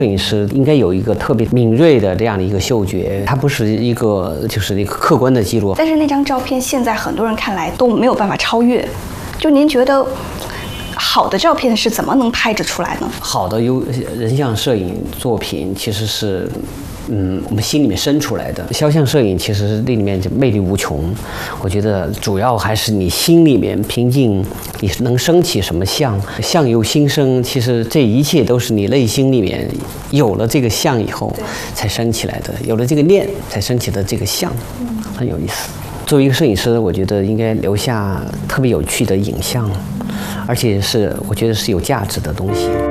摄影师应该有一个特别敏锐的这样的一个嗅觉，它不是一个就是一个客观的记录。 但是那张照片现在很多人看来都没有办法超越，就您觉得好的照片是怎么能拍得出来呢？ 好的人像摄影作品其实是。我们心里面生出来的肖像摄影，其实那里面就魅力无穷。我觉得主要还是你心里面平静，你能升起什么相，相由心生。其实这一切都是你内心里面有了这个相以后才升起来的，有了这个念才升起的这个相，很有意思。作为一个摄影师，我觉得应该留下特别有趣的影像，而且是我觉得是有价值的东西。